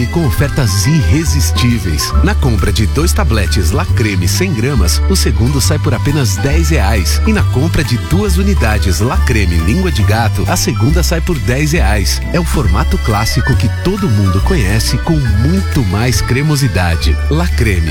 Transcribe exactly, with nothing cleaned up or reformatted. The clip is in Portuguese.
Creme com ofertas irresistíveis. Na compra de dois tabletes La Creme cem gramas, o segundo sai por apenas dez reais. E na compra de duas unidades La Creme Língua de Gato, a segunda sai por dez reais. É o formato clássico que todo mundo conhece com muito mais cremosidade. La Creme,